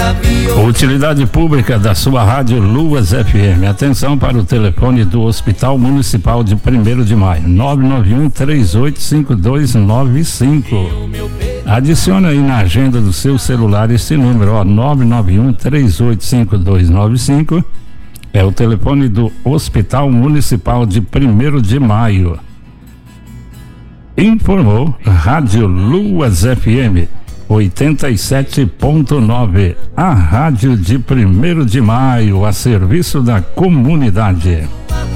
Utilidade pública da sua rádio Luas FM. Atenção para o telefone do Hospital Municipal de 1º de Maio, 991-385295. Adicione aí na agenda do seu celular esse número, 991-385295. É o telefone do Hospital Municipal de 1º de Maio. Informou Rádio Luas FM 87.9, a rádio de 1º de Maio, a serviço da comunidade.